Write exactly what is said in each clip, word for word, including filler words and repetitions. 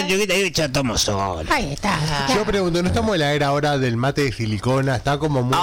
una chiquita y ya tomo solo. Ahí está. Yo pregunto, ¿no estamos en la era ahora del mate de silicona? Está como muy...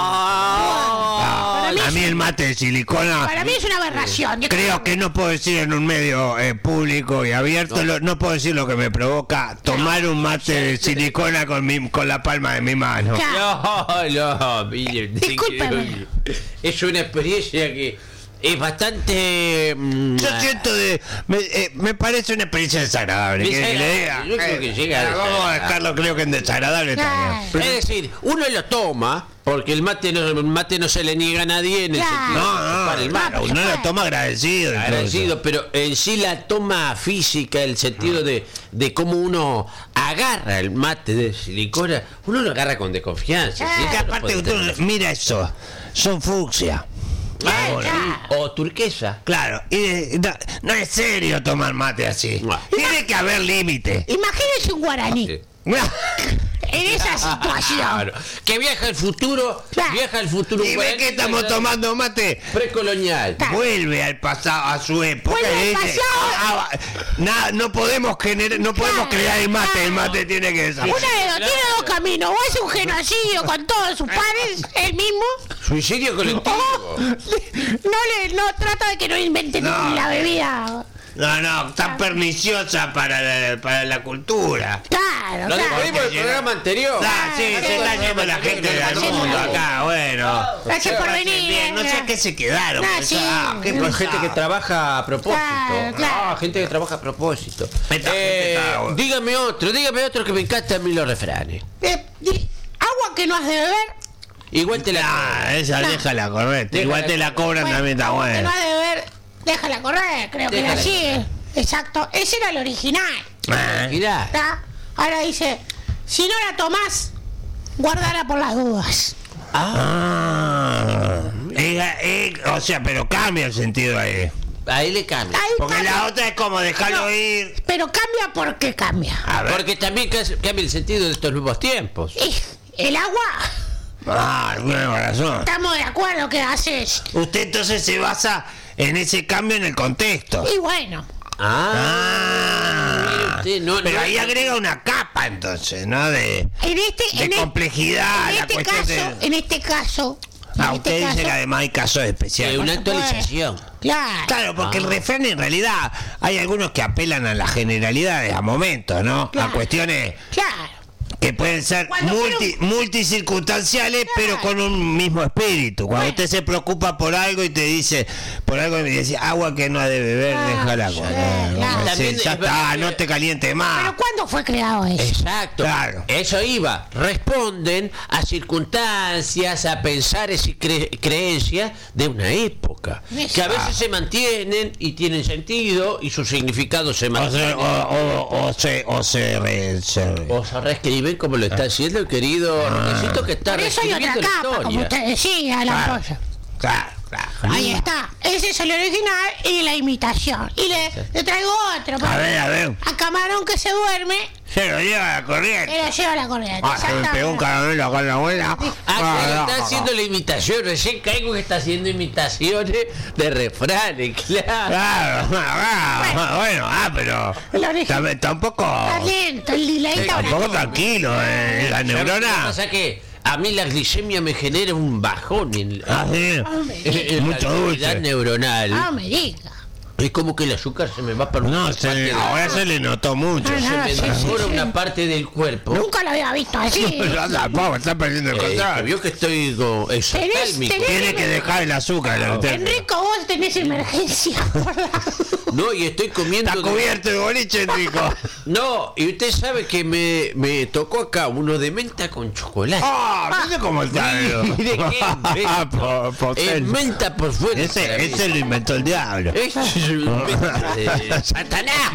Ah, Para mí a es- mí el mate de silicona... Para mí es una aberración. Yo Creo que no puedo decir en un medio eh, público y abierto, no. Lo, no puedo decir lo que me provoca tomar un mate de silicona con mi, con la palma de mi mano. Claro. No, no, mire, Discúlpeme. es una experiencia que es bastante. mm, Yo siento de... Me, eh, me parece una experiencia desagradable. ¿Quiere que le diga? Yo creo que llega a Eh, vamos a dejarlo, creo que en desagradable Claro. también. Es decir, uno lo toma porque el mate no, el mate no se le niega a nadie en el Claro. sentido No, de no, chupar el mate. claro, uno lo toma agradecido. incluso. Agradecido, pero en sí la toma física, el sentido de, de cómo uno agarra el mate de silicona, uno lo agarra con desconfianza. Ah, ¿sí? Es que Eso no aparte, puede usted- tener. mira eso, son fucsia. Ah, Claro. sí. O turquesa. Claro, y de- no, no es serio tomar mate así. No. Tiene que haber límite. Imagínese un guaraní Sí. en esa situación. Claro. Que viaja al futuro, Claro. viaja al futuro. Y ve guaraní, que estamos allá, tomando mate. precolonial. Claro. Vuelve al pasado, a su época. Vuelve al y dice, pasado. "Ah, na- no podemos generar, no podemos Claro, crear el mate, el claro. mate tiene que Una desaparecer. de dos, tiene dos caminos. O es un genocidio con todos sus padres, él mismo. Suicidio colectivo. O no le, no trata de que no inventen No. la bebida. No, no, tan perniciosa para la, para la cultura. Claro, Lo claro. descubrimos en el programa anterior. Ah, sí, se está yendo la gente del mundo acá, bueno. Gracias por venir. Bien, no sé a qué se quedaron. Ah, pues, sí. ah, qué Hay gente que pesado. trabaja a propósito. Claro, claro. Ah, gente que trabaja a propósito. Esta Eh, gente está, bueno. dígame otro, dígame otro que me encantan a mí los refranes. Eh, di- agua que no has de beber. Igual te la. Ah, esa No. déjala correr. Déjala Igual te la cobran Bueno, también, está agua que no bueno. has de beber, déjala correr. Creo que era Déjala así. eh. Exacto. Ese era el original. Ah, Mirá. ¿Está? Ahora dice, si no la tomás, guardala por las dudas. Ah, eh, eh, o sea, pero cambia el sentido ahí. Ahí le cambia. Ahí Porque cambia. la otra es como dejarlo No. ir. Pero cambia porque cambia. A ver. Porque también cas- cambia el sentido de estos nuevos tiempos. Y el agua, Ah, tiene razón. estamos de acuerdo que haces. Usted entonces se basa en ese cambio en el contexto. Y bueno, Ah. Mire Ah, usted, no, pero no- ahí agrega una capa entonces, ¿no? De, en este, de en e- complejidad, en la este cuestión caso, de... en este caso, en Ah, este usted dice caso, que además hay casos Eh, especiales. una Por supuesto. actualización. claro, Claro, porque Ah. el refrán en realidad hay algunos que apelan a las generalidades, a momentos, ¿no? Claro. A cuestiones claro. que pueden ser Cuando multi, multicircunstanciales, pero con un mismo espíritu. Cuando Bueno. usted se preocupa por algo y te dice, por algo y me dice, agua que no ha de beber, Ah, déjala sí, correr. claro. Sí, También ya es verdad está, que- no te calientes más. Pero ¿cuándo fue creado eso? Exacto. Claro. Eso iba. Responden a circunstancias, a pensares y cre- creencias de una época. Que a veces se mantienen y tienen sentido y su significado se O mantiene. se, o, o, o se, o se, re- se re- O se reescriben como lo está haciendo el querido Necesito que está Por eso hay otra reescribiendo la capa, como historia. usted decía, la Claro, cosa. claro, claro. Ahí está. Ese es el original y la imitación. Y le, le traigo otro. A para- ver, a ver. A camarón que se duerme, Se lo lleva a la corriente. le lo lleva a la corriente. Ah, se me pegó un caramelo acá en la abuela. Ah, que no, está no, haciendo no. la imitación. Recién caigo que está haciendo imitaciones de refranes, claro. Claro, ah, bueno, ah, pero El origen. tam- tampoco, Está lento, el delay está tampoco ahora. tranquilo, eh, la ¿Sabes qué neurona. pasa? Que a mí la glicemia me genera un bajón en, Ah, sí. en- en Mucho la dulce. actividad neuronal. No me diga. Es como que el azúcar se me va para No, una se parte le- del- ahora se le notó mucho. Ah, se no, me sí, sí, devora sí. una parte del cuerpo. Nunca lo había visto así. Ya tampoco, está perdiendo el Eh, control. vio que estoy con Tenés- exotérmico. tenés- Tiene que dejar el azúcar. el té. Enrico, vos tenés emergencia. No, y estoy comiendo. Está de- cubierto de boliche, Enrico. No, y usted sabe que me, me tocó acá uno de menta con chocolate. Ah, mire cómo está. Mire qué Ah, po- Es potente. menta por fuera. Ese, ese lo inventó el diablo. Eso es un invento de Satanás.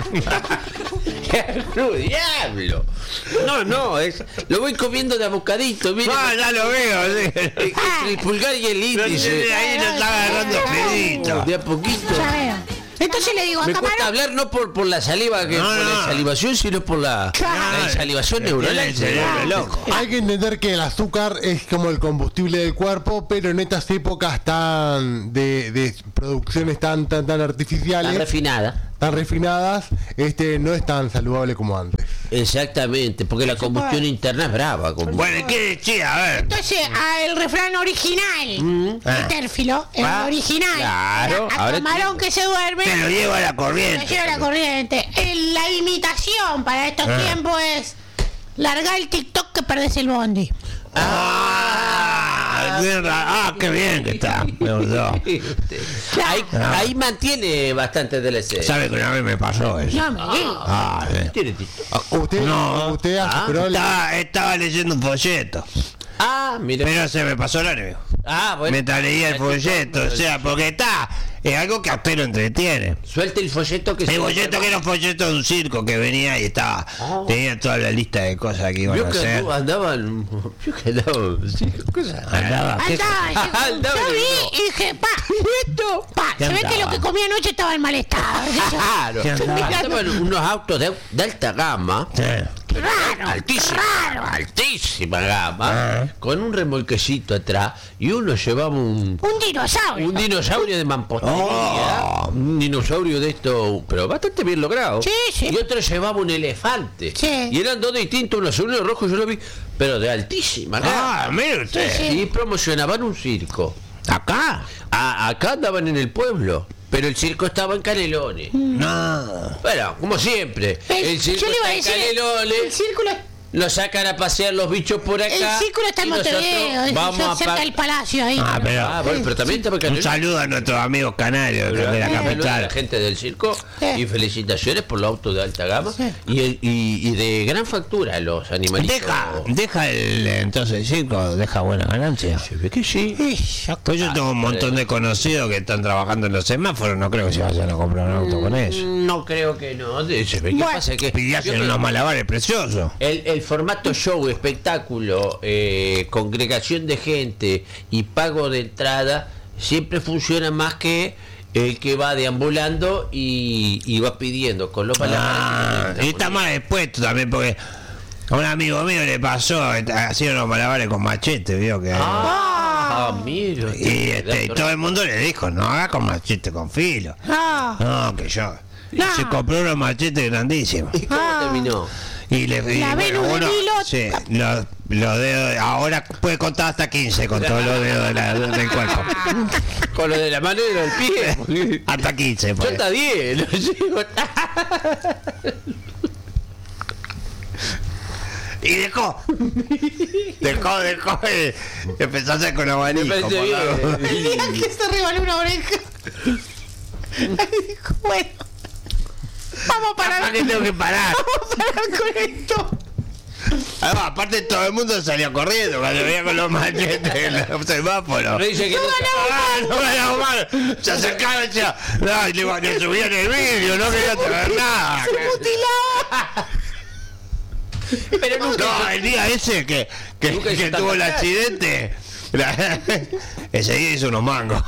¡No, diablo! No, no, es, lo voy comiendo de a bocadito, mire. Ah, ya lo veo, sí. Entre el pulgar y el Pero índice. sí, ahí lo está agarrando pedito. De a poquito. Ya veo. Entonces le digo a Me cuesta camarón. hablar no por, por la saliva, que No, por no. la salivación, sino por la, Claro. la salivación neuronal. El cerebro loco. Hay que entender que el azúcar es como el combustible del cuerpo, pero en estas épocas tan de, de producciones tan tan tan La artificiales, refinada. tan refinadas, este no es tan saludable como antes. Exactamente, porque la combustión interna es brava. Como... Bueno, ¿qué decía? A ver. Entonces, a el refrán original, Mm. de Térfilo, el Ah, original, claro, a, a ahora camarón entiendo. que se duerme, Te lo llevo a la lo corriente. lleva a la corriente. El- la imitación para estos Ah. tiempos es largar el TikTok que perdés el bondi. Ah, mierda. Ah, qué bien que está. Me gustó. ahí, ahí mantiene bastante D L C. ¿Sabe que una vez me pasó eso? No me digas. Ah, sí. Tiene TikTok. Usted, No. usted hace Ah, scroll. Estaba, estaba leyendo un folleto, Ah, mira. pero se me pasó el ánimo. Ah, bueno. Mientras leía el folleto, o sea, porque está, es algo que a usted lo entretiene. Suelte el folleto que El se- folleto que era un folleto de un circo que venía y estaba, Ah. tenía toda la lista de cosas que iban Vio a que hacer. andu- andaban. Vio que andaban. Sí, cosas. Andaba, ¿qué? Andá, Andá, yo no. vi y dije, pa, esto, pa, ¿Qué se ve que andaba? lo que comí anoche estaba en mal estado. Claro. ¿Qué andaba? Andaban unos autos de, de alta gama. Sí. Raro, Altísima, raro. altísima gama, Ah. con un remolquecito atrás y uno llevaba un, Un dinosaurio. un dinosaurio de mampostería, Oh. un dinosaurio de esto, pero bastante bien logrado. Sí, sí. Y otro llevaba un elefante. Sí. Y eran dos distintos, uno azul y uno rojo, yo lo vi, pero de altísima gama. Ah, mire usted. Sí, sí. Y promocionaban un circo. ¿Acá? A- acá andaban en el pueblo, pero el circo estaba en Canelones. No. Bueno, como siempre, El- el circo yo le iba a está en decir, Canelones. el círculo, Lo sacan a pasear los bichos por acá. el círculo está en y nosotros Montevideo, es- vamos a cerca pa- del palacio ahí. Ah, pero Ah, bueno, pero también está porque un saludo a nuestros amigos canarios de la a la capital. gente del circo Sí. y felicitaciones por los autos de alta gama Sí. y, el- y, y de gran factura los animalitos. Deja, deja el entonces el circo, deja buena ganancia. Se ve que sí. Pues yo tengo un montón de conocidos que están trabajando en los semáforos, no creo que se vayan a comprar un auto con eso. No creo que no. de- Se ve que Bueno, pasa que Y yo hacen creo- unos malabares preciosos. El, el formato show, espectáculo, eh, congregación de gente y pago de entrada siempre funciona más que el que va deambulando y, y va pidiendo con los Ah, malabares. y está más expuesto también porque a un amigo mío le pasó, hacía unos malabares con machete, vio que... Ah, mira. y, este, y todo el mundo le dijo, no haga con machete con filo. No, No, que yo. Y No. se compró unos machetes grandísimos. ¿Y cómo Ah. terminó? Y le y, La Venus de uno- Milo. sí, los, los dedos, ahora puede contar hasta quince con todos los dedos de la- del cuerpo. Con lo de la mano y lo del pie. Hasta quince, Yo pues. está bien. no llego. Y dejó. Dejó, dejó. Y empezó a hacer con abanico. Me parece por lado. bien. el día que se rebaló una oreja. Ahí dijo, bueno, vamos a parar, ¿Para qué tengo que parar? vamos a parar con esto. Además, aparte todo el mundo salió corriendo cuando veía con los machetes en los semáforos. Pero dice que no- ¡Ah, no ganamos mal! Se acercaron y decían, no, y le, le subían el vídeo, no quería traer nada. Mutilado. Pero nunca. No, el día ese que, que, Nunca hizo que tanta tuvo el cara. accidente, la- ese día hizo unos mangos.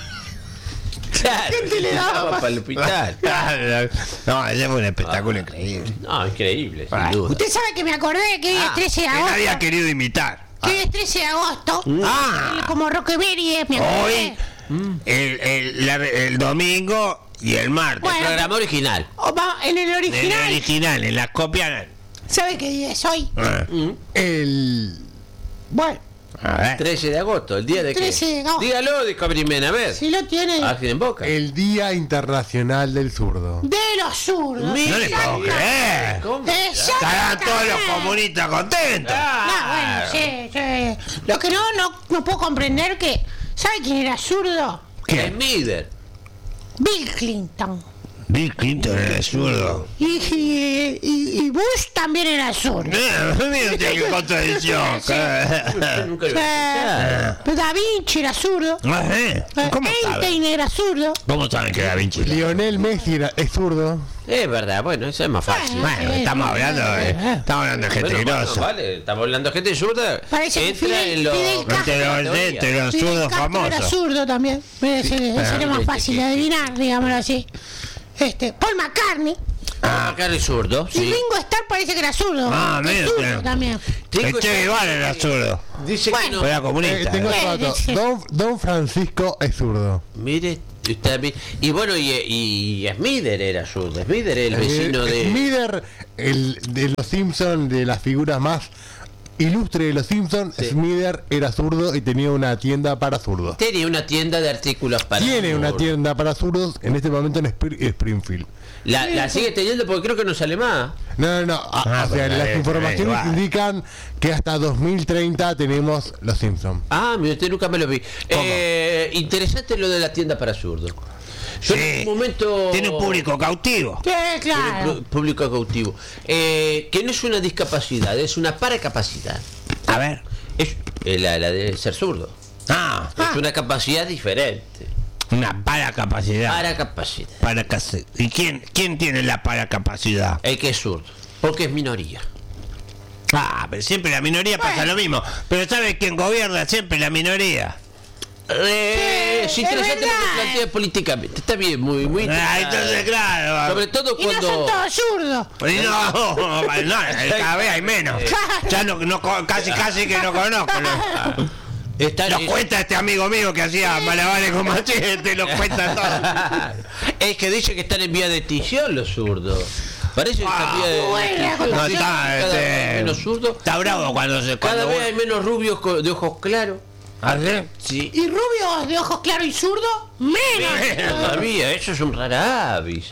Claro, ¿Qué te le daba? estaba para el hospital. No, ese fue un espectáculo increíble. No, increíble, sin Ah. duda. Usted sabe que me acordé que hoy Ah, es trece de Que nadie ha agosto. querido imitar. Que hoy es trece de agosto. Ah. Como Roqueberry es, me Hoy, acordé. el, el, la- el domingo y el martes. Bueno. El programa original. O va- en el En el original, original, en la copia. ¿sabe qué día es hoy? Ah, El. Bueno, a ver. trece de agosto, el día de qué. trece de agosto. Dígalo, Discovery Man, a ver. si lo tiene, A ver si en boca. El Día Internacional del Zurdo. de los zurdos. No le puedo creer. ¿Cómo? Estarán todos los comunistas contentos. No, bueno, sí, sí. Lo que no, no, no puedo comprender que, ¿sabe quién era zurdo? Es Mider. Bill Clinton. Bill Clinton era zurdo. Y, y, y- y Bush también era zurdo. Eh, Mira usted qué contradicción. Usted nunca lo Eh, escuchó. Da Vinci era zurdo. Ah, ¿eh? Eh, ¿Cómo saben? Einstein era zurdo. ¿Cómo saben que Da Vinci? Lionel Messi era- es zurdo. Es verdad, bueno, eso es más fácil. Bueno, estamos hablando de, estamos hablando de gente Bueno, bueno, grosa. vale, estamos hablando de gente zurda. Parece que Entra Fidel- en los. Fidel Castro. Entre los, entre los Fidel zurdos Castro era famosos. zurdo también. Ese, ese era más este fácil de que- adivinar, digámoslo así. Este, Paul McCartney. Ah, Carlos zurdo, Y sí. Ringo Starr parece que era zurdo. Ah, Es mira zurdo usted. también. Ringo El Che Starr- Guevara era zurdo. Dice Bueno. que no. Era Eh, comunista. tengo ¿eh? otro dato. Sí. Don, Don Francisco es zurdo. Mire, Está bien. Y bueno, y, y Smither era zurdo. Smither era el vecino Eh, de. Smither, el de los Simpsons, de las figuras más ilustres de los Simpsons, Sí. Smither era zurdo y tenía una tienda para zurdos. Tenía una tienda de artículos para. Tiene una zurdos. tienda para zurdos en este momento en Spr- Springfield. La, la sigue teniendo porque creo que no sale más. No, no, no. a- Ah, o sea, pero las es- informaciones es igual. indican que hasta dos mil treinta tenemos los Simpsons. Ah, mira, usted nunca me lo vi. Eh, interesante lo de la tienda para zurdos. Yo Sí. en un momento. Tiene un público cautivo. Sí, Tiene claro. pu- público cautivo. Eh, que no es una discapacidad, es una paracapacidad. A ver. Es eh, la, la de ser zurdo. Ah, Es una capacidad diferente. una paracapacidad. Paracapacidad. Paracapacidad. ¿Y quién, quién tiene la paracapacidad? El que es zurdo. Porque es minoría. Ah, pero siempre la minoría pasa Bueno. lo mismo. Pero ¿sabe quién gobierna? Siempre la minoría. Eh, Sí, es interesante es lo que verdad. plantea políticamente. Está bien, muy, muy Ah, interesante. entonces, claro. Sobre todo Y no son cuando. todos zurdos. Y no, no, cada vez hay menos. Ya no, no co- casi casi que no conozco. Lo, Está, lo cuenta este amigo mío que hacía malabares con machete, lo cuenta todo. es que dice que están en vía de extinción los zurdos. Parece que están en vía de, buena de extinción. No, Sí, está, cada vez hay este, menos zurdos. está bravo cuando se Cada cuando vez hay menos rubios co- de ojos claros. ¿Ah, sí? Sí. Y rubios de ojos claros y zurdos, menos. Todavía, eso es un rara avis.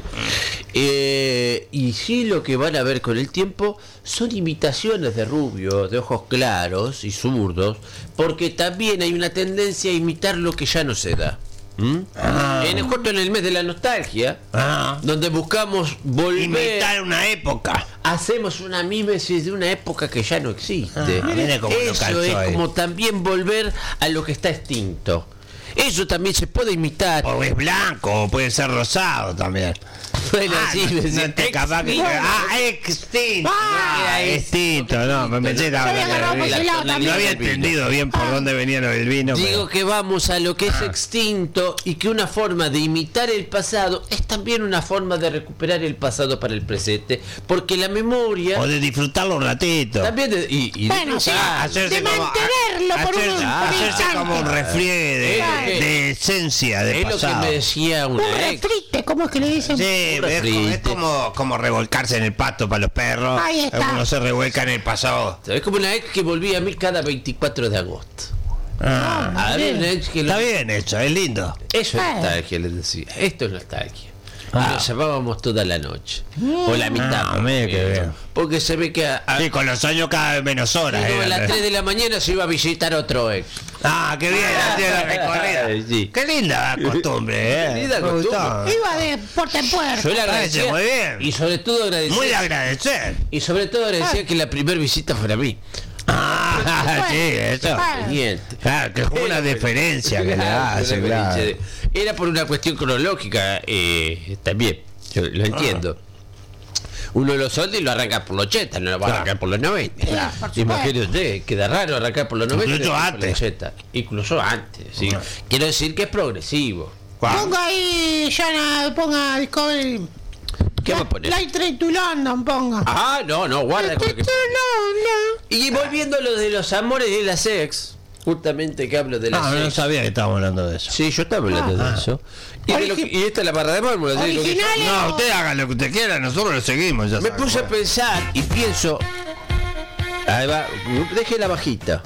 Eh, y sí, lo que van a ver con el tiempo son imitaciones de rubios, de ojos claros y zurdos, porque también hay una tendencia a imitar lo que ya no se da. ¿Mm? Ah. En el justo en el mes de la nostalgia, Ah. donde buscamos volver, Imitar una época. hacemos una mímesis de una época que ya no existe. Ah, mire cómo lo Eso calzó es ahí. como también volver a lo que está extinto. Eso también se puede imitar. O es blanco, o puede ser rosado también. Bueno, Ah, sí, no, sí, no te capaz que- extinto. ah, extinto. Ah, Ah, extinto, no, me metí Yo había agarrado por ese lado No también. había entendido bien por dónde venía lo del vino. Digo pero- que vamos a lo que es extinto y que una forma de imitar el pasado es también una forma de recuperar el pasado para el presente, porque la memoria O de disfrutarlo un ratito. también de- y, y Bueno, sí, disfrutar. Hacerse de como- mantenerlo por hacerse- un hacerse instante. como un refriegue de, Claro. de esencia de es lo que pasado. me decía Un una ex. refrite, ¿cómo es que le dicen? Sí, Un es, como, refrite. es como, como revolcarse en el pasto para los perros. Ahí está. Es como se revuelca en el pasado. Es como una ex que volvía a mí cada veinticuatro de agosto. Ah, A ver, una ex que lo- está bien hecho, es lindo. Eso es Ah. nostalgia, les decía. Esto es nostalgia. Ah. Y lo llevábamos toda la noche. O la mitad. Ah, mira qué porque- bien. Porque se ve que a, a- Sí, con los años cada vez menos horas. y luego a eh. las tres de la mañana se iba a visitar otro ex. Ah, qué bien, hacía la recorrida. Sí. Qué linda costumbre, eh. Qué linda Me costumbre. gustó. Iba de puerta en puerta. Yo le Parece agradecía. muy bien. Y sobre todo agradecía. Muy de agradecer. y sobre todo agradecía que la primera visita fuera a mí. Ah, sí, eso. Claro. Teniente. Claro, que es una deferencia que le Claro, hace, una claro. diferencia de- Era por una cuestión cronológica, eh, también, yo lo entiendo. Uno lo solda y lo arranca por los ochenta, no lo va a Claro. arrancar por los noventa. Claro, por supuesto. Imagínate usted, queda raro arrancar por los noventa. Incluso y arrancar por antes. los ochenta. Incluso antes, sí. Claro. Quiero decir que es progresivo. Ponga ahí, Yana, ponga Discovery. ¿Qué va a poner? Flight Train to London, ponga. Ah, no, no, guarda con lo que... To London. Y volviendo a lo de los amores y las ex, justamente que hablo de las No, no ex. sabía que estábamos hablando de eso. Sí, yo estaba hablando Ah. de eso. Y, de lo que- y esta es la barra de mármol. así, lo que- Originales. No, usted haga lo que usted quiera, nosotros lo seguimos. Ya Me sabe. puse a pensar y pienso. Ahí va, deje la bajita.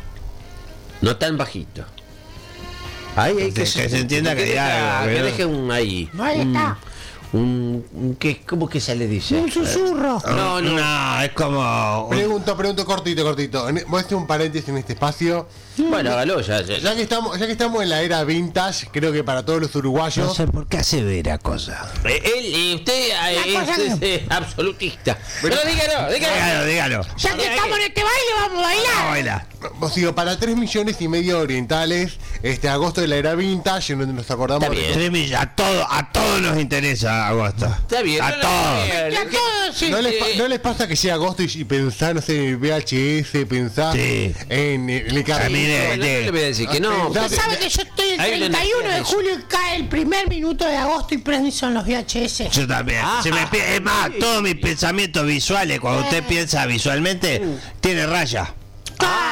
No tan bajito. Ahí hay Que se- que se entienda que hay deja- algo, que ¿verdad? deje un ahí. Ahí un, está. Un, un- ¿qué, ¿Cómo que se le dice? Un susurro. No, no. No, es como. un- Pregunto, pregunto cortito, cortito. En- Voy a hacer un paréntesis en este espacio. Bueno, hágalo ya. ya. Ya que estamos, ya que estamos en la era vintage, creo que para todos los No uruguayos. sé por qué hace ver a cosas. Eh, Él, eh, usted eh, La cosa es, que- eh, absolutista. Pero dígalo, dígalo. Dígalo, dígalo. Ya que estamos en este baile, vamos a bailar. No, baila. Os digo, para tres millones y medio de orientales, este agosto de la era vintage, en donde nos acordamos Está de bien. Tres millas, a todos, a todos nos interesa agosto. Está bien. A no, no, todos. no, Ya no, todos, sí. ¿No les, pa- Eh, no les pasa que llega agosto y, y pensás, no sé, en V H S, pensás Sí. en, en el carril? mire, bueno, yo le voy a decir que no. Pensá- Usted sabe que yo estoy el Hay una treinta y uno de energía de julio y cae el primer minuto de agosto y preciso en los V H S. Yo también. Ah, Se me pi- es más, todos mis pensamientos visuales, cuando usted piensa visualmente, tiene raya. Ah,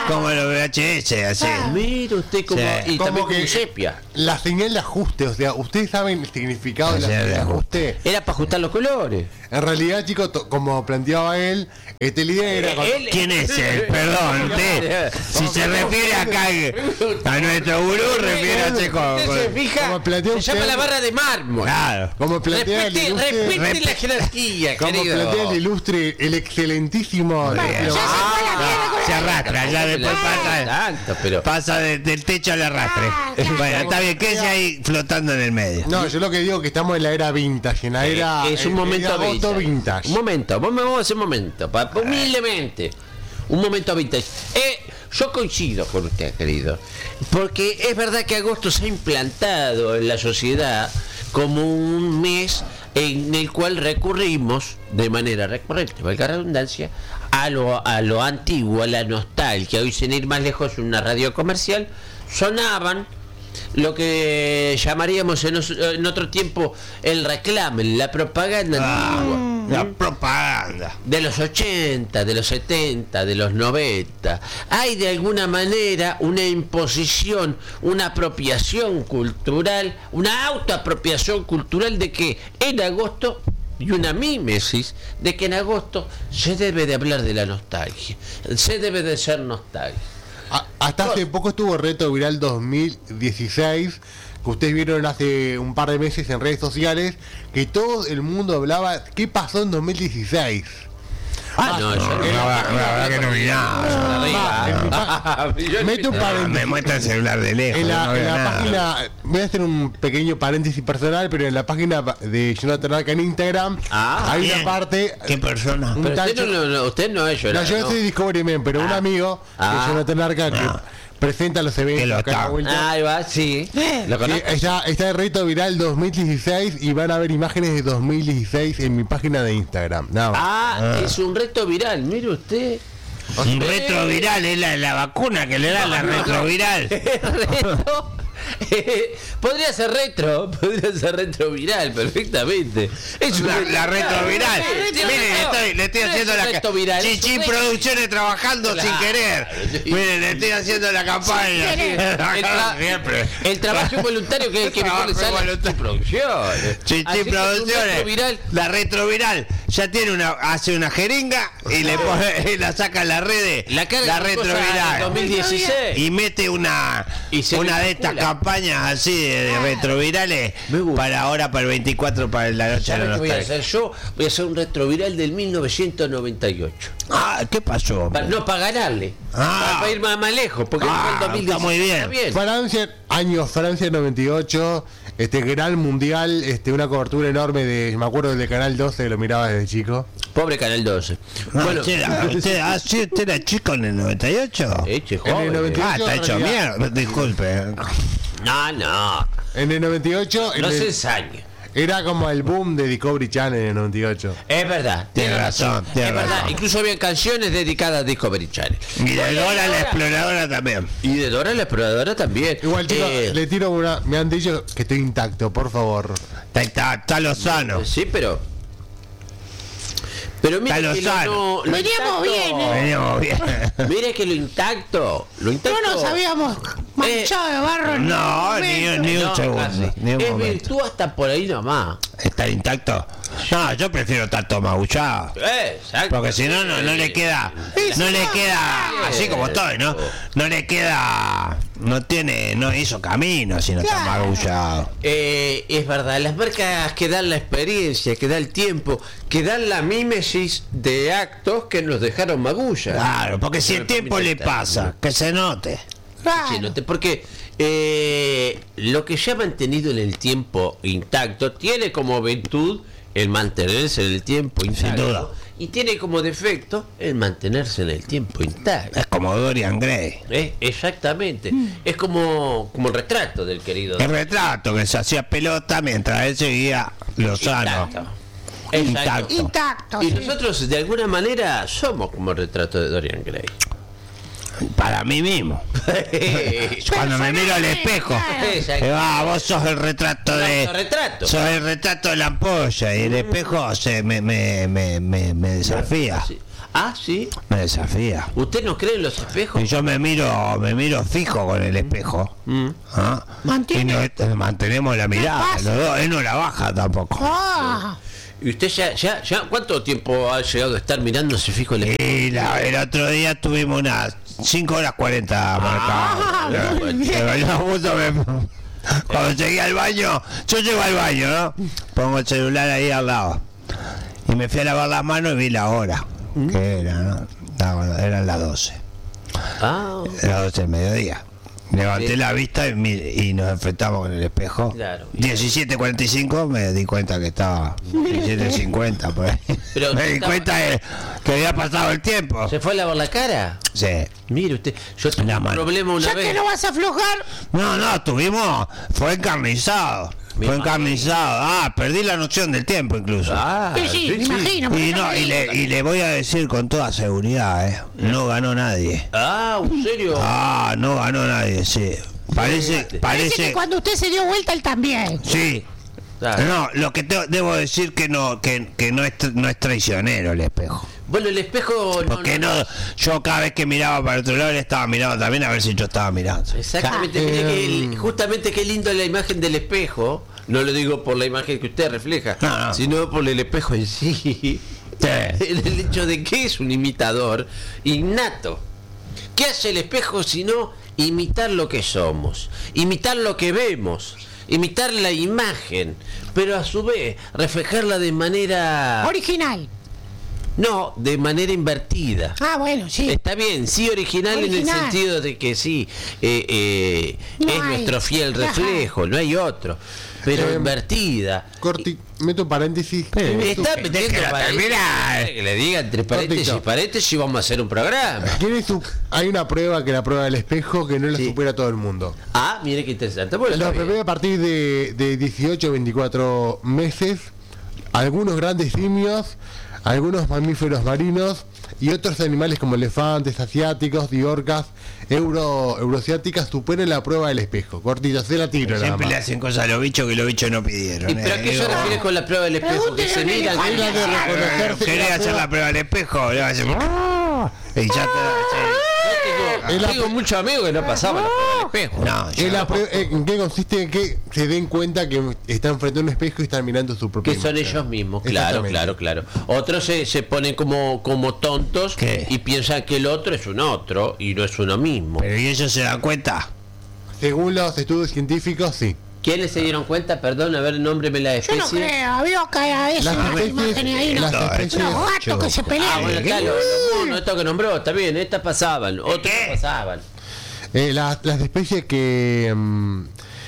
como los V H S, así. Mira usted como. Sí. Y Como también que con sepia. la señal de ajuste, o sea, ¿ustedes saben el significado de la La señal señal de de ajuste? Era para ajustar los colores. En realidad, chicos, to- como planteaba él, este la idea era... Él- ¿Quién es él? Perdón, usted. Si se refiere acá a nuestro gurú, refiérase con. ¿Usted se con- fija? como plantea Se llama usted- la barra de mármol. Claro. Como plantea el Respete, ilustre, respete la jerarquía, como querido. plantea el ilustre, el excelentísimo... Bien. Sergio- Ya se fue la mierda con Se la- arrastra, ya después pasa. Tanto, pero. Pasa de- del techo al arrastre. Bueno, está bien, quédese ahí flotando en el medio. No, yo lo que digo es que estamos en la era vintage, en la era... es un eh, momento era agosto vintage. vintage. Un momento, vamos vamos a hacer un momento, pa- pa- humildemente. Un momento vintage. Eh, yo coincido con usted, querido. Porque es verdad que agosto se ha implantado en la sociedad como un mes en el cual recurrimos de manera recurrente, valga la redundancia, a lo, a lo antiguo, a la nostalgia. Hoy, sin ir más lejos, en una radio comercial sonaban lo que llamaríamos en, os- en otro tiempo el reclame, la propaganda antigua. La propaganda. De los ochenta, de los setenta, de los noventa. Hay de alguna manera una imposición, una apropiación cultural, una autoapropiación cultural de que en agosto, y una mímesis de que en agosto se debe de hablar de la nostalgia, se debe de ser nostalgia. A- hasta hace poco estuvo Reto Viral dos mil dieciséis, que ustedes vieron hace un par de meses en redes sociales, que todo el mundo hablaba qué pasó en dos mil dieciséis. Ah, no, yo no, la verdad que no vi nada. Mete un Ah, paréntesis. me muestra el celular de lejos. En la, no en veo la nada. página, voy a hacer un pequeño paréntesis personal, pero en la página de Jonathan Arca en Instagram Ah, hay Bien. una parte. ¿Qué persona? Un Pero usted tacho- no, no, usted no es No, llorar, yo ¿no? soy Discovery Man, pero un Ah. amigo Ah. de Jonathan Arca que Ah. presenta los eventos Que lo acá en la está. vuelta. Ahí va, sí. ¿Lo Sí, conozco? está, está el Reto Viral dos mil dieciséis y van a ver imágenes de dos mil dieciséis en mi página de Instagram. Nada más. Ah, es un reto viral, mire usted. Un retroviral, es la, la vacuna que le dan la retroviral. Reto. Podría ser retro, podría ser retroviral perfectamente. Es La, un- la retroviral. Sí, Miren, sí, estoy, le estoy no es haciendo un la reto viral, es un Chichín reto- Producciones trabajando Claro. sin querer. Sí. Miren, le estoy haciendo la campaña. El, tra- Siempre. el trabajo involuntario que, que mejor le Trabajo sale a involuntario. Chichín Producciones. Así Chichín que es un Producciones. retroviral. La retroviral ya tiene una, hace una jeringa y le pone, y la saca en las redes. La carga con cosas del retroviral. dos mil dieciséis. Y mete una Y se una le de estas calcula. campañas así de, de retrovirales Me gusta. para ahora, para el veinticuatro, para la noche de ¿Sabe la qué voy a nostalgia. hacer yo? Voy a hacer un retroviral del mil novecientos noventa y ocho. Ah, ¿qué pasó? Pa- no, para ganarle. Ah. Para ir más, más lejos. Porque Ah, fue el dos mil dieciséis. está muy bien. Está bien. Francia, año Francia noventa y ocho, este gran mundial, este una cobertura enorme de, me acuerdo del de Canal doce, que lo miraba desde chico. Pobre Canal doce. Ah, Bueno, usted, ah, usted, ah, sí, usted era chico en el noventa y ocho. eh, che, En el joven. noventa y ocho, Ah, está hecho en realidad- mierda. Disculpe. No, no. En el noventa y ocho en No el- se ensañe. era como el boom de Discovery Channel en el noventa y ocho. Es verdad. Tiene razón, tiene Es verdad. razón. Incluso había canciones dedicadas a Discovery Channel. Y de Bueno, Dora la ahora- exploradora también. Y de Dora la exploradora también. Igual, chicos, Eh, le tiro una. Me han dicho que estoy intacto, por favor. Está, está, está Lozano. Sí, pero. Pero mire Está que lo, Lozano. no, lo Veníamos intacto- bien, ¿eh? Veníamos bien. Mire que lo intacto. Lo intacto. No nos habíamos manchado de barro. en No, ningún ni, momento. ni un No, segundo. casi. Ni un Es momento. virtud hasta por ahí nomás. ¿Está intacto? No, yo prefiero estar todo magullado. Eh, exacto. Porque si no, no, no le queda, no le queda, así como estoy, ¿no? No le queda, no tiene, no hizo camino si no está Claro. magullado. Eh, es verdad, las marcas que dan la experiencia, que da el tiempo, que dan la mímesis de actos que nos dejaron magullas. Claro, porque si Me el tiempo permite le estar. pasa, que se note. Claro. Sí, no te- porque eh, lo que se ha mantenido en el tiempo intacto tiene como virtud el mantenerse en el tiempo intacto. duda. Y tiene como defecto el mantenerse en el tiempo intacto. Es como Dorian Gray. Eh, exactamente. Es como, como el retrato del querido. El retrato que se hacía pelota mientras él seguía Lozano. Intacto. Exacto. Intacto. Intacto. Y sí. nosotros de alguna manera somos como el retrato de Dorian Gray. Para mí mismo. Cuando me miro al espejo, Exacto. digo, ah, vos sos el retrato de. Autorretrato. Sos el retrato de la ampolla y el espejo se me, me, me, me, me desafía. Sí. Ah, sí. Me desafía. ¿Usted no cree en los espejos? Y yo me miro, me miro fijo con el espejo. Mm. ¿Ah? Mantiene- Y no- eh, mantenemos la mirada. pasa? Los dos, él no la baja tampoco. Ah, ¿Y usted ya, ya, ya, cuánto tiempo ha llegado a estar mirándose fijo el espejo? Y la- el otro día tuvimos unas cinco horas cuarenta Ah, marcadas. muy bien. Pero yo justo me- cuando llegué al baño, yo llego al baño, ¿no? Pongo el celular ahí al lado. Y me fui a lavar las manos y vi la hora. Que era, ¿no? No, eran las doce. Ah, Las doce del mediodía. Levanté Bien. la vista y, mi- y nos enfrentamos con el espejo. Claro. diecisiete cuarenta y cinco me di cuenta que estaba diecisiete cincuenta por ahí. Pero me usted di estaba- cuenta de que había pasado el tiempo. ¿se fue a lavar la cara? Sí. Mire usted, yo tuve La un mano. problema una ya vez. que no vas a aflojar, No, no, tuvimos. Fue encarnizado. Me Fue imagino. encarnizado. Ah, perdí la noción del tiempo incluso. Ah, sí, sí, me imagino. Y, porque no, y, le, y le voy a decir con toda seguridad, ¿eh? No ganó nadie. Ah, ¿en serio? Ah, no ganó nadie, sí. Parece, Parece parece. que cuando usted se dio vuelta, él también. Sí. Claro. No, lo que te- debo decir que no, que, que no es tra- no es traicionero el espejo. Bueno, el espejo no, Porque no, yo cada vez que miraba para otro lado, él estaba mirando también a ver si yo estaba mirando. Exactamente, mire que el- justamente qué lindo la imagen del espejo. No lo digo por la imagen que usted refleja, No, no. sino por el espejo en sí. Sí. El, el hecho de que es un imitador innato. ¿Qué hace el espejo sino imitar lo que somos, imitar lo que vemos, imitar la imagen, pero a su vez reflejarla de manera... Original. No, de manera invertida. Ah, bueno, sí. Está bien, sí original, en el Original. sentido de que sí, eh, eh, No es hay. nuestro fiel Ajá. reflejo, no hay otro, pero Eh, invertida. Corti, meto un paréntesis. Me Esto- está metiendo déjala paréntesis, terminar. que le diga entre paréntesis y Cortito. paréntesis vamos a hacer un programa. ¿Quién su- Hay una prueba que la prueba del espejo que no la Sí. supera todo el mundo. Ah, mire qué interesante. Bueno, Los está bien. bebés a partir de, de dieciocho a veinticuatro meses, algunos grandes simios, algunos mamíferos marinos y otros animales como elefantes, asiáticos y orcas euro, euroasiáticas superan la prueba del espejo. Cortito, se la tiro nada Siempre le más. hacen cosas a los bichos que los bichos no pidieron. ¿Y pero a eh. qué se Digo, refiere con la prueba del espejo? Que se Pregúntele miran, a que mi Hay una de hija. reconocerse ¿Querés la hacer prueba- la prueba del espejo? Le va a decir, y ya te Es la tengo pr- muchos amigos que no pasaban la prueba del espejo. No, Es ya. la prue- eh, ¿En qué consiste? En que se den cuenta que están frente a un espejo y están mirando su propio Que son ellos mismos, claro, claro, claro. Otros se, se ponen como, como tontos ¿Qué? y piensan que el otro es un otro y no es uno mismo. Pero ¿y ellos se dan cuenta? Según los estudios científicos, sí. ¿Quiénes se dieron cuenta? Perdón, a ver, nómbreme la Yo no especie. creo, había acá eso, Las las especies- imágenes ahí, ¿no? las No, especies- Los gatos que se Ah, pelean. bueno, ¿Qué? claro, los monos, esto que nombró, está bien, estas pasaban, otros ¿Qué? no pasaban. Eh, las, las especies que mm,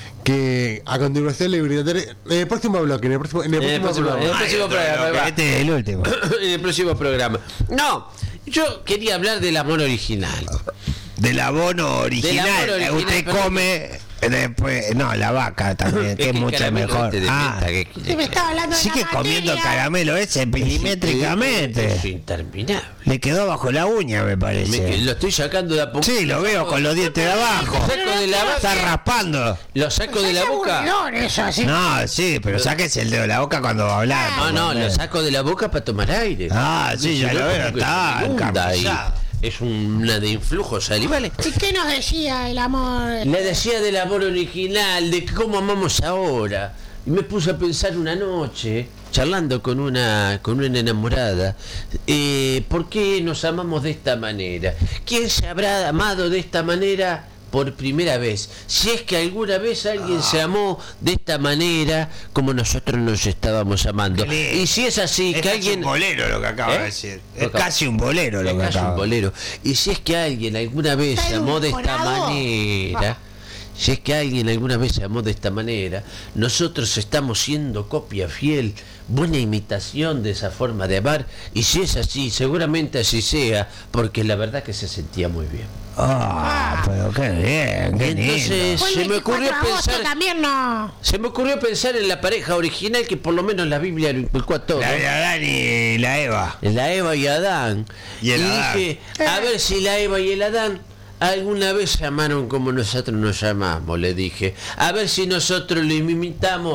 que a continuación le brindaré en el próximo bloque, en el próximo, en el En el próximo próximo- en el programa. próximo programa, ahí va. Este es el último. En el próximo programa. No, yo quería hablar del amor original. Del abono original. Del abono eh, original, Usted pero- come eh, después. No, la vaca también, que es que mucho caramelo mejor. este de Ah, menta, que- Usted me estaba hablando de sigue la comiendo materia. caramelo ese milimétricamente. Es interminable. Le quedó bajo la uña, me Me- que parece. lo estoy sacando de a poco. Sí, lo veo con los dientes de abajo. Lo saco de la Está boca. raspando. Lo saco de la Es boca. aburridor eso, así. No, sí, pero sáquese el dedo de la boca cuando va a hablar. No, no, lo saco de la boca para tomar aire. Ah, sí, ya Si no, lo veo, como que está se inunda ahí. encarnizado. Es una de influjos salivales. ¿Y qué nos decía el amor? Le decía del amor original, de cómo amamos ahora. Y me puse a pensar una noche, charlando con una, con una enamorada, eh, ¿por qué nos amamos de esta manera? ¿Quién se habrá amado de esta manera por primera vez? Si es que alguna vez alguien se amó de esta manera como nosotros nos estábamos amando. Qué lindo. Y si es así, Es que casi alguien... un bolero lo que acaba ¿Eh? de decir. Es Acá. casi un bolero lo Es que casi un acaba. bolero. Y si es que alguien alguna vez ¿Está se amó de esta edulcorado? manera, si es que alguien alguna vez se amó de esta manera, nosotros estamos siendo copia fiel, buena imitación de esa forma de amar, y si es así, seguramente así sea, porque la verdad que se sentía muy bien. Ah, pero qué bien, qué Entonces, lindo. Fue el se me ocurrió veinticuatro de agosto pensar, también no. se me ocurrió pensar en la pareja original que por lo menos la Biblia lo inculcó a todos. La de Adán y la Eva. La Eva y Adán. Y el Adán. dije, a ver si la Eva y el Adán alguna vez se amaron como nosotros nos llamamos, le dije. A ver si nosotros lo imitamos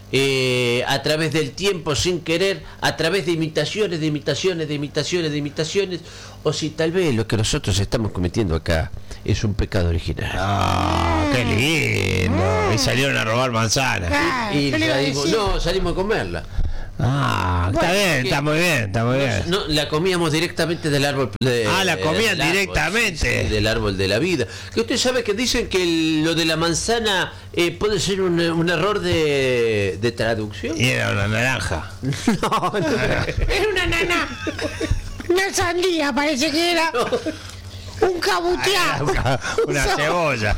eh, a través del tiempo sin querer, a través de imitaciones, de imitaciones, de imitaciones, de imitaciones, o si tal vez lo que nosotros estamos cometiendo acá es un pecado original. Ah, qué lindo. Y salieron a robar manzanas. Ah, Y ¿qué le iba a salimos, decir? no, salimos a comerla. Ah, está Bueno, bien, que- está muy bien, está muy bien. No, la comíamos directamente del árbol. De, Ah, la comían del árbol, directamente. sí, sí, del árbol de la vida. Que usted sabe que dicen que el- lo de la manzana eh, puede ser un, un error de, de traducción. Y era una naranja. No, no. Era una nana. Una sandía, parece que era. Un cabuteado. Una cebolla.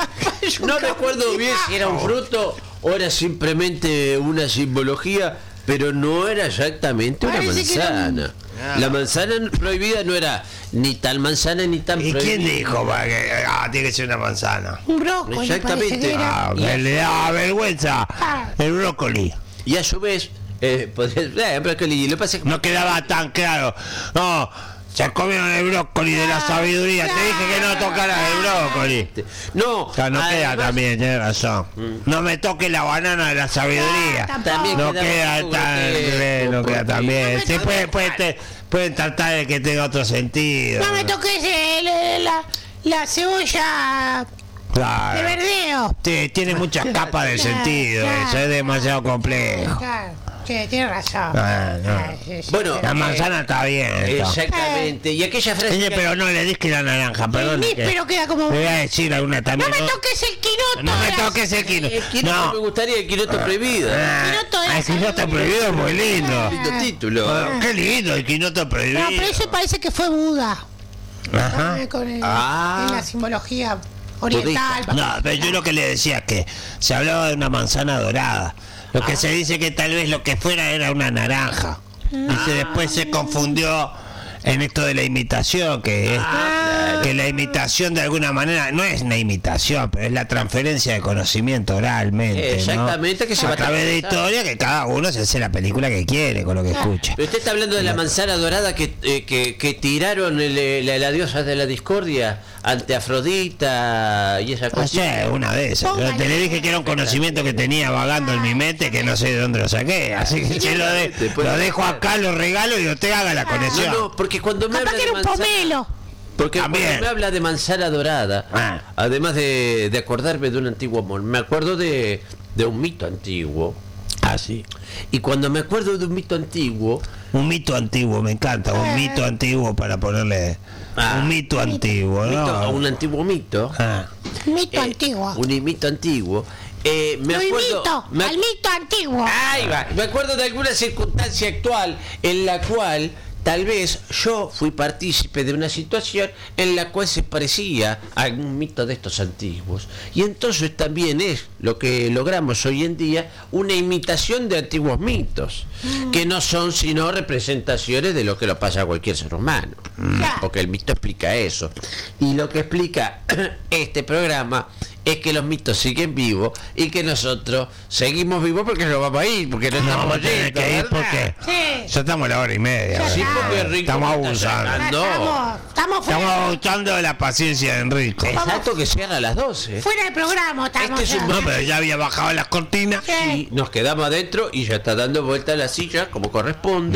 No recuerdo bien si era un fruto o era simplemente una simbología, pero no era exactamente una Parece que era un- manzana. La manzana prohibida no era ni tal manzana ni tan ¿Y prohibida. quién dijo pa, que ah, tiene que ser una manzana? Un brócoli, Exactamente. parece que era. Ah, que le da vergüenza. El brócoli. Y a su vez, eh, podría- eh, brócoli, lo que pasa es que No quedaba tan claro. No, se comieron el brócoli de la sabiduría. Te dije que no tocaras el brócoli. no, O sea, no queda además, también, tienes razón. No me toque la banana de la sabiduría. Ah, también No queda queda un tan poco grotesco, no queda tan No bien. me Sí, toques. puede, puede, te- pueden tratar de que tenga otro sentido. No me toques el- la, la cebolla de Claro. verdeo. Sí, tiene muchas capas de Claro, sentido, claro. eso es demasiado complejo. Claro, sí, tienes razón. Ah, no. Ah, sí, sí. Bueno, La manzana está bien. esto. exactamente. Y aquella frase. Oye, que- pero no le dije la naranja, perdón. El que- níspero queda como. Le voy a decir alguna No también. me No, toques el quinoto. no me de la- toques el quino. El quinoto No. me gustaría, el quinoto prohibido. Ah, quinoto de la el quinoto sabiduría. prohibido es muy lindo. Lindo título. Ah, qué lindo el quinoto prohibido. No, pero ese parece que fue Buda. Ajá. Ah, con el- Ah. en la simbología oriental. No, pero yo lo que le decía es que se hablaba de una manzana dorada. Lo que se dice que tal vez lo que fuera era una naranja. Y se después se confundió en esto de la imitación, que es que la imitación de alguna manera no es una imitación, pero es la transferencia de conocimiento oralmente. ¿no? Exactamente, que se a va través de transversal. historia, que cada uno se hace la película que quiere con lo que escucha. Pero usted está hablando de la manzana dorada que, eh, que, que tiraron el- la, la diosa de la discordia ante Afrodita y esa No cosa. sé, una de esas. Yo te le dije que era un conocimiento que tenía vagando en mi mente que no sé de dónde lo saqué. Así que se lo, de- lo dejo acá, lo regalo y usted haga la No, conexión. no, porque cuando me Capaz habla que de era un manzana, pomelo. porque También. cuando me habla de manzana dorada, Ah. además de, de acordarme de un antiguo amor, me acuerdo de, de un mito antiguo. Ah, sí. Y cuando me acuerdo de un mito antiguo, Un mito antiguo, me encanta. Un mito antiguo para ponerle. Ah. Un mito antiguo, mito- ¿no? un antiguo mito, Ah. Mito eh, antiguo. un mito antiguo, eh, me Lo acuerdo, imito, me, al mito antiguo. ahí va, me acuerdo de alguna circunstancia actual en la cual tal vez yo fui partícipe de una situación en la cual se parecía a un mito de estos antiguos. Y entonces también es lo que logramos hoy en día, una imitación de antiguos mitos, que no son sino representaciones de lo que lo pasa a cualquier ser humano. Claro. Porque el mito explica eso. Y lo que explica este programa es que los mitos siguen vivos y que nosotros seguimos vivos porque nos vamos a ir, porque no No, estamos vamos a tener yendo, que ir ¿verdad? porque Sí. ya estamos a la hora y media. Ya ¿verdad? Sí, porque Rico Estamos me está abusando. Ya sacando. Estamos, estamos fuera, Estamos abusando de la paciencia de Enrico. Exacto, que cierra a las doce. fuera del programa. Estamos Este es un ya. No, pero ya había bajado las cortinas. Sí. Y nos quedamos adentro y ya está dando vuelta a la silla como corresponde.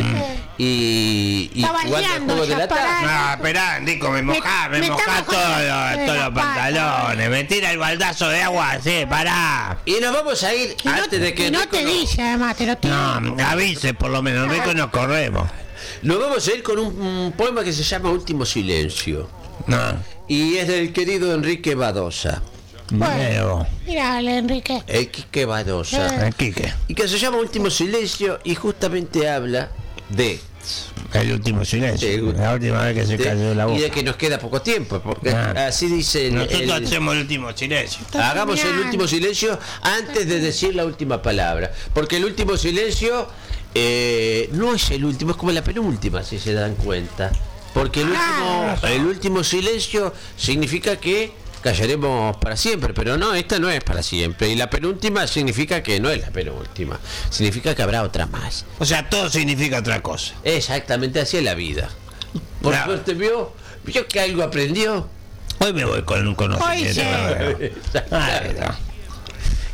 Y, y Está jugando al bailando, juego de ya la pará. tarde. No, esperá, Enrico, me mojá, me, me mojá está todos mojando los, todos la los pata. pantalones. Me tira el baldazo de agua así, pará. Y nos vamos a ir Y no, antes de que y no Enrico te nos- dice, además, te lo tiene. No, avise por lo menos, Enrico, y nos corremos. nos vamos a ir con un, un poema que se llama Último Silencio. No. Y es del querido Enrique Badosa. Bueno, Mira, Enrique. El Quique Badosa. el Quique, Y que se llama Último Silencio y justamente habla de, el último silencio. Sí, La última vez que se de- cayó la y de boca. que nos queda poco tiempo, porque Ah. así dice el, Nosotros el- hacemos el último silencio. Está hagamos el terminando. último silencio antes de decir la última palabra, porque el último silencio eh, no es el último, es como la penúltima, si se dan cuenta, porque el último, Claro. el último silencio significa que callaremos para siempre, pero no, esta no es para siempre, y la penúltima significa que no es la penúltima, significa que habrá otra más. O sea, todo significa otra cosa. Exactamente, así es la vida. Por Claro. suerte vio, vio que algo aprendió. Hoy me voy con un conocimiento. Hoy sí. nuevo. Ay, no.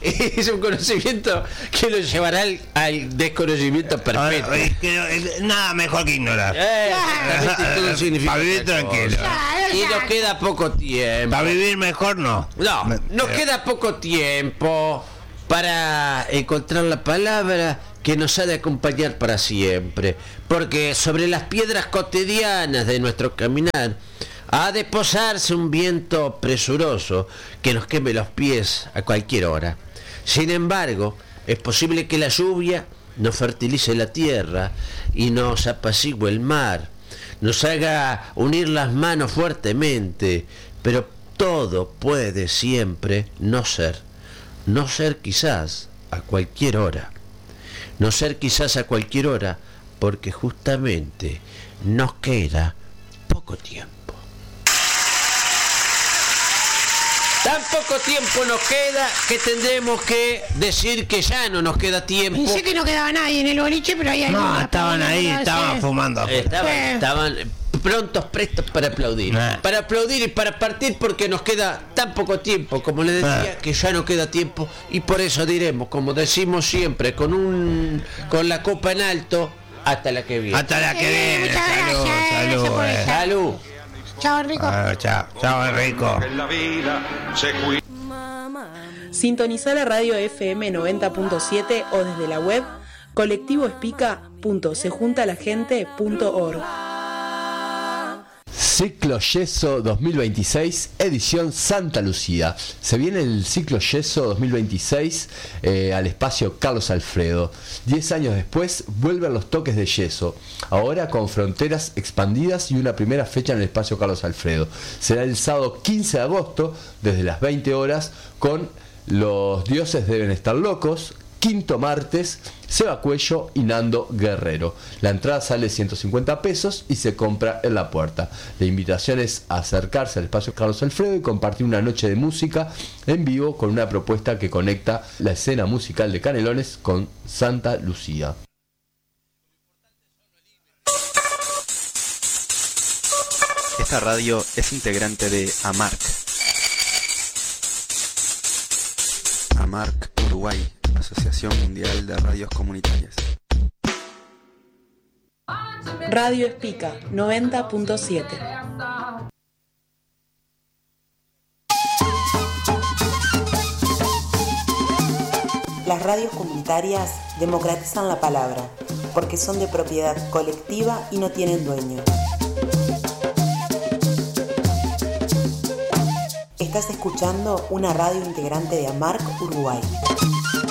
es un conocimiento que lo llevará al, al desconocimiento perfecto. Ahora, es que no- es- nada mejor que ignorar. Eh, exactamente, todo significa Para vivir otra tranquilo. cosa. Y nos queda poco tiempo. Para vivir mejor no. No, Me- nos eh, queda poco tiempo para encontrar la palabra que nos ha de acompañar para siempre, porque sobre las piedras cotidianas de nuestro caminar ha de posarse un viento presuroso que nos queme los pies a cualquier hora. Sin embargo, es posible que la lluvia nos fertilice la tierra y nos apacigüe el mar, nos haga unir las manos fuertemente, pero todo puede siempre no ser, no ser quizás a cualquier hora, no ser quizás a cualquier hora, porque justamente nos queda poco tiempo. Tan poco tiempo nos queda que tendremos que decir que ya no nos queda tiempo. Pensé que no quedaba nadie en el boliche, pero hay alguien. No, estaban ahí, Sí. estaban fumando. Estaban, Sí. estaban prontos, prestos para aplaudir. Ah. Para aplaudir y para partir porque nos queda tan poco tiempo, como les decía, Ah. que ya no queda tiempo. Y por eso diremos, como decimos siempre, con un con la copa en alto, hasta la que viene. Hasta la que Eh, viene. muchas Salud, gracias, gracias salud. por eh. estar. Salud. Chao, Rico. Ah, chao, chao, Enrico. Sintonizá la radio F M noventa punto siete o desde la web colectivoespica punto sejuntalaGente punto org. Ciclo Yeso dos mil veintiséis, edición Santa Lucía. Se viene el Ciclo Yeso dos mil veintiséis eh, al espacio Carlos Alfredo. Diez años después vuelven los toques de yeso, ahora con fronteras expandidas y una primera fecha en el espacio Carlos Alfredo. Será el sábado quince de agosto, desde las veinte horas, con Los Dioses Deben Estar Locos, quinto martes, Seba Cuello y Nando Guerrero. La entrada sale ciento cincuenta pesos y se compra en la puerta. La invitación es a acercarse al espacio Carlos Alfredo y compartir una noche de música en vivo con una propuesta que conecta la escena musical de Canelones con Santa Lucía. Esta radio es integrante de AMARC. AMARC Uruguay, Asociación Mundial de Radios Comunitarias. Radio Espica noventa punto siete. Las radios comunitarias democratizan la palabra, porque son de propiedad colectiva y no tienen dueño. Estás escuchando una radio integrante de AMARC Uruguay.